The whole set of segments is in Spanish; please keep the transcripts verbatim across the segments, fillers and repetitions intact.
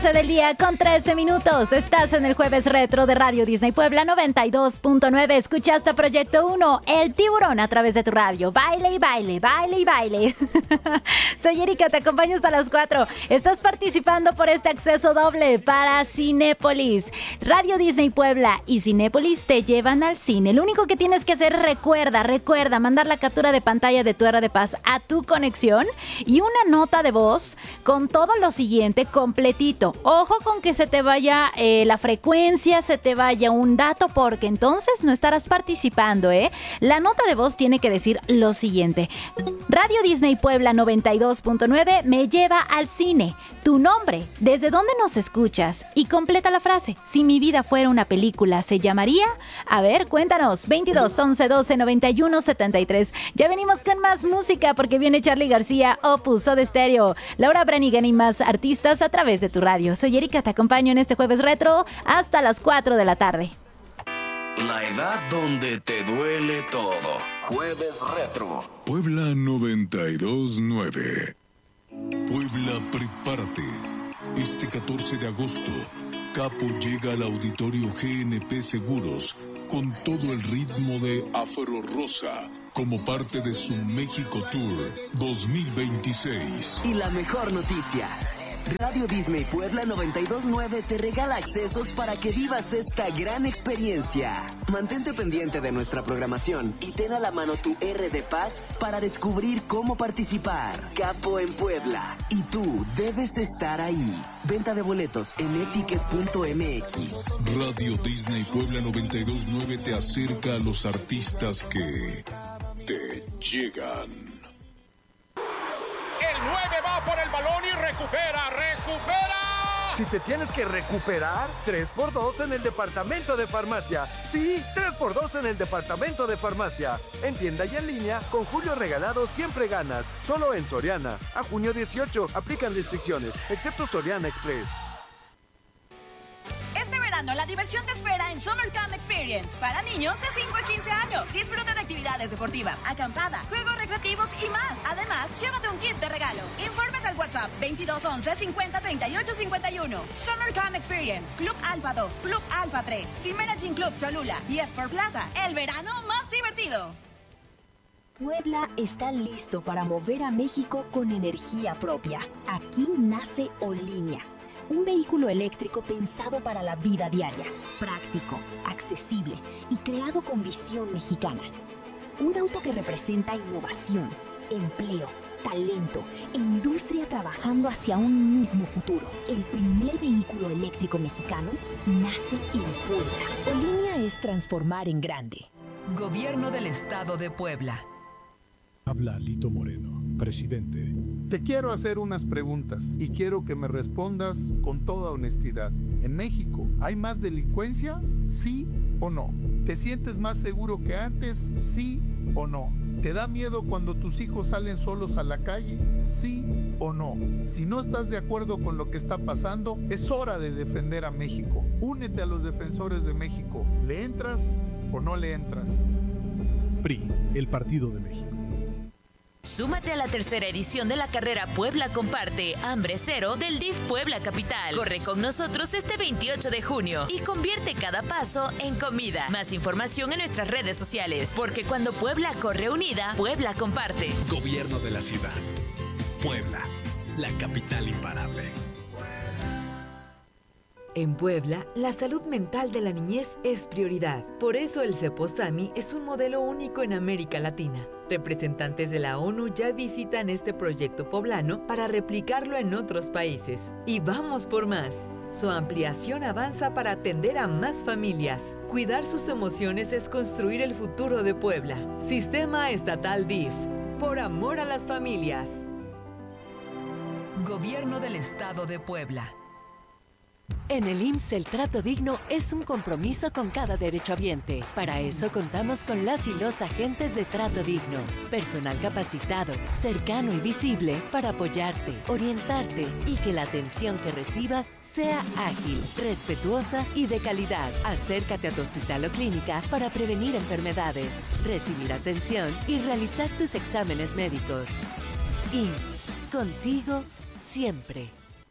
Del día con trece minutos. Estás en el Jueves Retro de Radio Disney Puebla noventa y dos punto nueve. Escuchaste Proyecto uno, El Tiburón, a través de tu radio. Baile y baile, baile y baile. Soy Erika, te acompaño hasta las cuatro. Estás participando por este acceso doble para Cinépolis. Radio Disney Puebla y Cinépolis te llevan al cine. Lo único que tienes que hacer, recuerda, recuerda, mandar la captura de pantalla de tu R de Paz a tu conexión y una nota de voz con todo lo siguiente completito. Ojo con que se te vaya eh, la frecuencia, se te vaya un dato, porque entonces no estarás participando, ¿eh? La nota de voz tiene que decir lo siguiente: Radio Disney Puebla noventa y dos punto nueve me lleva al cine. Tu nombre, desde dónde nos escuchas y completa la frase. Si mi vida fuera una película, ¿se llamaría? A ver, cuéntanos. veintidós, once, doce, noventa y uno, setenta y tres. Ya venimos con más música porque viene Charly García, Opus, Soda Stereo, Laura Branigan y más artistas a través de tu radio. Soy Erika, te acompaño en este Jueves Retro hasta las cuatro de la tarde. La edad donde te duele todo. Jueves Retro. Puebla noventa y dos punto nueve. Puebla, prepárate. Este catorce de agosto, Capo llega al Auditorio G N P Seguros con todo el ritmo de Afro Rosa como parte de su México Tour dos mil veintiséis. Y la mejor noticia: Radio Disney Puebla noventa y dos punto nueve te regala accesos para que vivas esta gran experiencia. Mantente pendiente de nuestra programación y ten a la mano tu R de Paz para descubrir cómo participar. Capo en Puebla, y tú debes estar ahí. Venta de boletos en etiquet punto m x. Radio Disney Puebla noventa y dos punto nueve te acerca a los artistas que te llegan. El nueve va por el balón y recupera, recupera. Si te tienes que recuperar, tres por dos en el departamento de farmacia. Sí, tres por dos en el departamento de farmacia. En tienda y en línea, con Julio Regalado siempre ganas. Solo en Soriana. A junio dieciocho, aplican restricciones, excepto Soriana Express. Este verano la diversión te espera en Summer Camp Experience para niños de cinco a quince años. Disfruta de actividades deportivas, acampada, juegos recreativos y más. Además, llévate un kit de regalo. Informes al WhatsApp veintidós once cincuenta treinta y ocho cincuenta y uno. Summer Camp Experience, Club Alfa dos, Club Alfa tres, Cimera Gym Club Cholula y Sport Plaza. El verano más divertido. Puebla está listo para mover a México con energía propia. Aquí nace Olínea, un vehículo eléctrico pensado para la vida diaria, práctico, accesible y creado con visión mexicana. Un auto que representa innovación, empleo, talento e industria trabajando hacia un mismo futuro. El primer vehículo eléctrico mexicano nace en Puebla. Olínea es transformar en grande. Gobierno del Estado de Puebla. Habla Lito Moreno, presidente. Te quiero hacer unas preguntas y quiero que me respondas con toda honestidad. ¿En México hay más delincuencia? ¿Sí o no? ¿Te sientes más seguro que antes? ¿Sí o no? ¿Te da miedo cuando tus hijos salen solos a la calle? ¿Sí o no? Si no estás de acuerdo con lo que está pasando, es hora de defender a México. Únete a los defensores de México. ¿Le entras o no le entras? P R I, el Partido de México. Súmate a la tercera edición de la carrera Puebla Comparte Hambre Cero del D I F Puebla Capital. Corre con nosotros este veintiocho de junio y convierte cada paso en comida. Más información en nuestras redes sociales, porque cuando Puebla corre unida, Puebla comparte. Gobierno de la ciudad. Puebla, la capital imparable. En Puebla, la salud mental de la niñez es prioridad. Por eso el CEPOSAMI es un modelo único en América Latina. Representantes de la ONU ya visitan este proyecto poblano para replicarlo en otros países. Y vamos por más. Su ampliación avanza para atender a más familias. Cuidar sus emociones es construir el futuro de Puebla. Sistema Estatal D I F. Por amor a las familias. Gobierno del Estado de Puebla. En el I M S S el trato digno es un compromiso con cada derechohabiente. Para eso contamos con las y los agentes de trato digno. Personal capacitado, cercano y visible para apoyarte, orientarte y que la atención que recibas sea ágil, respetuosa y de calidad. Acércate a tu hospital o clínica para prevenir enfermedades, recibir atención y realizar tus exámenes médicos. I M S S, contigo siempre.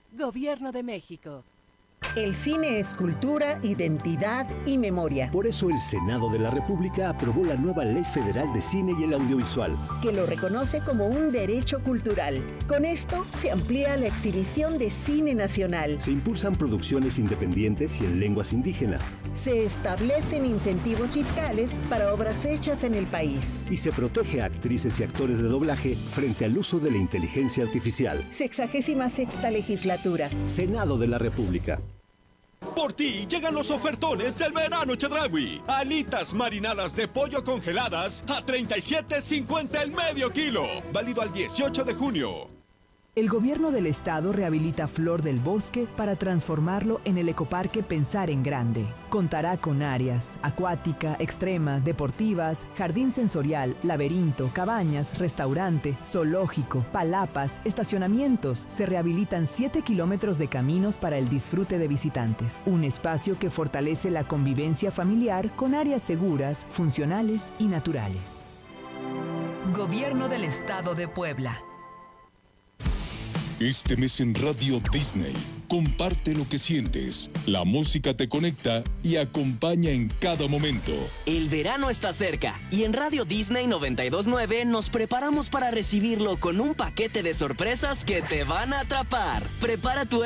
Gobierno de México. El cine es cultura, identidad y memoria. Por eso el Senado de la República aprobó la nueva Ley Federal de Cine y el Audiovisual, que lo reconoce como un derecho cultural. Con esto se amplía la exhibición de cine nacional. Se impulsan producciones independientes y en lenguas indígenas. Se establecen incentivos fiscales para obras hechas en el país. Y se protege a actrices y actores de doblaje frente al uso de la inteligencia artificial. Sexagésima sexta legislatura. Senado de la República. Por ti llegan los ofertones del verano Chedraui. Alitas marinadas de pollo congeladas a treinta y siete cincuenta el medio kilo. Válido al dieciocho de junio. El gobierno del estado rehabilita Flor del Bosque para transformarlo en el ecoparque Pensar en Grande. Contará con áreas acuática, extrema, deportivas, jardín sensorial, laberinto, cabañas, restaurante, zoológico, palapas, estacionamientos. Se rehabilitan siete kilómetros de caminos para el disfrute de visitantes. Un espacio que fortalece la convivencia familiar con áreas seguras, funcionales y naturales. Gobierno del Estado de Puebla. Este mes en Radio Disney, comparte lo que sientes. La música te conecta y acompaña en cada momento. El verano está cerca y en Radio Disney noventa y dos punto nueve nos preparamos para recibirlo con un paquete de sorpresas que te van a atrapar. Prepara tu